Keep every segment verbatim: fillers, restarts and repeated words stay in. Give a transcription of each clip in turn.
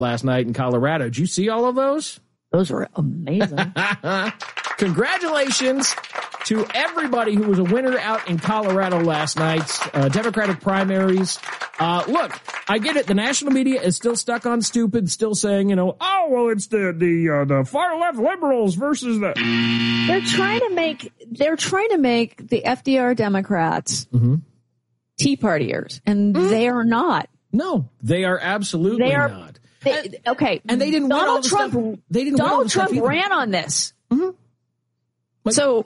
last night in Colorado. Did you see all of those? Those were amazing. Congratulations to everybody who was a winner out in Colorado last night. Uh, Democratic primaries. Uh, look, I get it. The national media is still stuck on stupid, still saying, you know, oh, well, it's the, the, uh, the far left liberals versus the. They're trying to make, they're trying to make the F D R Democrats mm-hmm. Tea Partiers, and mm-hmm. they are not. No, they are absolutely they are, not. They, and, okay. And they didn't Donald win all the Trump, stuff. They didn't Donald win all the Trump stuff ran on this. Mm-hmm. Like, so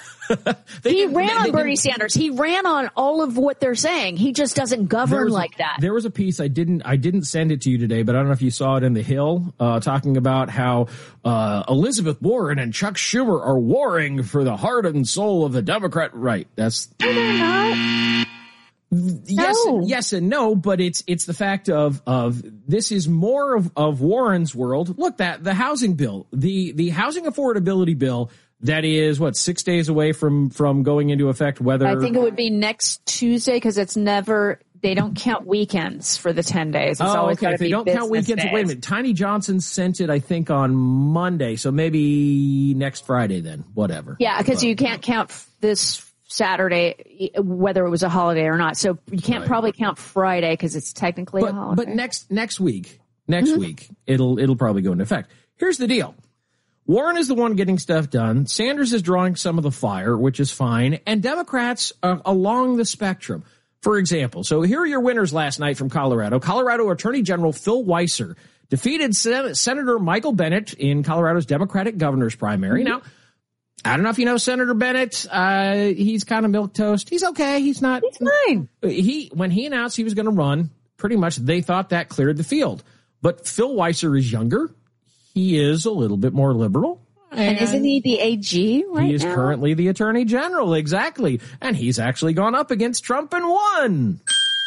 he ran they, on they Bernie Sanders. He ran on all of what they're saying. He just doesn't govern like a, that. There was a piece I didn't I didn't send it to you today, but I don't know if you saw it in The Hill, uh, talking about how uh, Elizabeth Warren and Chuck Schumer are warring for the heart and soul of the Democrat right. That's no, they're not. Yes, no. yes and no, but it's it's the fact of of this is more of, of Warren's world. Look, that the housing bill, the the housing affordability bill that is what six days away from from going into effect. Whether I think it would be next Tuesday because it's never they don't count weekends for the ten days. It's oh, always okay. If they don't count weekends, days. wait a minute. Tiny Johnson sent it, I think, on Monday, so maybe next Friday then. Whatever. Yeah, because you can't count this Saturday, whether it was a holiday or not. So you can't right. probably count Friday because it's technically but, a holiday. But next next week, next mm-hmm. week, it'll it'll probably go into effect. Here's the deal. Warren is the one getting stuff done. Sanders is drawing some of the fire, which is fine. And Democrats are along the spectrum. For example, so here are your winners last night from Colorado. Colorado Attorney General Phil Weiser defeated Sen- Senator Michael Bennet in Colorado's Democratic governor's primary. Mm-hmm. Now, I don't know if you know Senator Bennett. Uh, he's kind of milquetoast. He's okay. He's not. He's fine. He when he announced he was going to run, pretty much they thought that cleared the field. But Phil Weiser is younger. He is a little bit more liberal. And, and isn't he the A G right now? He is now? currently the Attorney General, exactly. And he's actually gone up against Trump and won.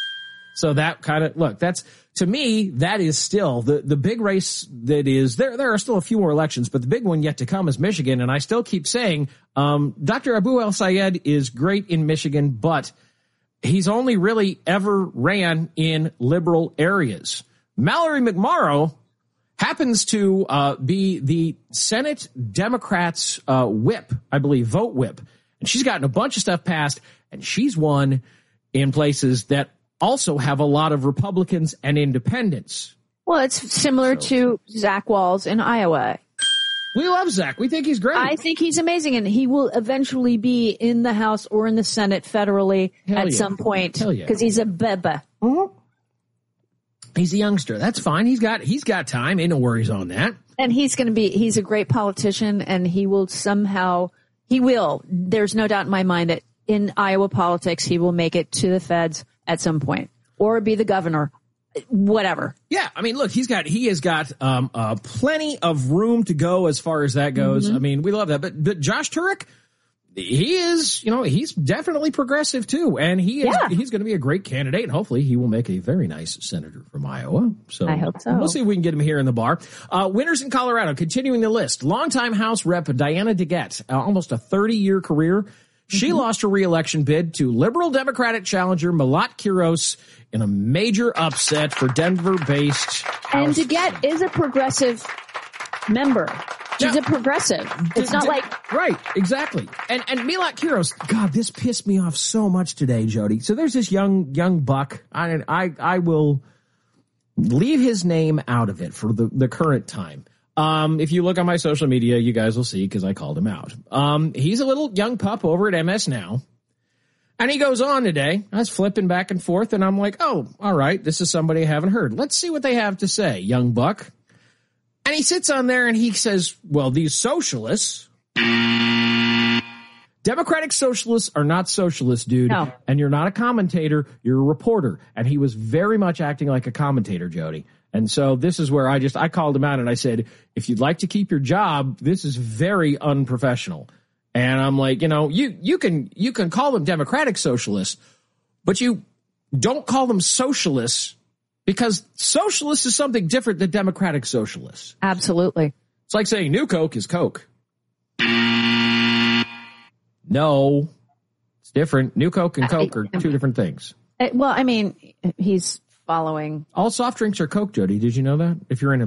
So that kind of, look, that's, to me, that is still the, the big race that is, there There are still a few more elections, but the big one yet to come is Michigan. And I still keep saying, um, Doctor Abu El-Sayed is great in Michigan, but he's only really ever ran in liberal areas. Mallory McMorrow happens to uh, be the Senate Democrats' uh, whip, I believe, vote whip. And she's gotten a bunch of stuff passed, and she's won in places that also have a lot of Republicans and independents. Well, it's similar so. to Zach Walz in Iowa. We love Zach. We think he's great. I think he's amazing, and he will eventually be in the House or in the Senate federally Hell at yeah. some point because yeah. he's a bebe. Mm-hmm. He's a youngster. That's fine. He's got he's got time. Ain't no worries on that. And he's going to be he's a great politician, and he will somehow he will. There's no doubt in my mind that in Iowa politics he will make it to the feds at some point or be the governor, whatever. Yeah, I mean, look, he's got he has got um uh plenty of room to go as far as that goes. Mm-hmm. I mean, we love that. But but Josh Turek, he is, you know, he's definitely progressive too, and he is yeah. he's going to be a great candidate, and hopefully he will make a very nice senator from Iowa. So I hope so. We'll see if we can get him here in the bar. Uh, winners in Colorado, continuing the list. Longtime House Rep Diana DeGette, uh, almost a thirty-year career. She mm-hmm. lost her reelection bid to liberal Democratic challenger Malat Quiros in a major upset for Denver-based House. And DeGette is a progressive member. She's yeah. a progressive. It's not like right, exactly. And and Malat Quiros, God, this pissed me off so much today, Jody. So there's this young young buck. I I I will leave his name out of it for the the current time. Um, if you look on my social media, you guys will see because I called him out. Um, he's a little young pup over at M S Now. And he goes on today. I was flipping back and forth, and I'm like, oh, all right, this is somebody I haven't heard. Let's see what they have to say, young buck. And he sits on there and he says, well, these socialists, Democratic socialists are not socialists, dude. No. And you're not a commentator, you're a reporter. And he was very much acting like a commentator, Jody. And so this is where I just, I called him out and I said, if you'd like to keep your job, this is very unprofessional. And I'm like, you know, you, you can, you can call them Democratic socialists, but you don't call them socialists because socialist is something different than Democratic socialists. Absolutely. It's like saying New Coke is Coke. No, it's different. New Coke and Coke are two different things. Well, I mean, he's following. All soft drinks are Coke, Jody. Did you know that? If you're in a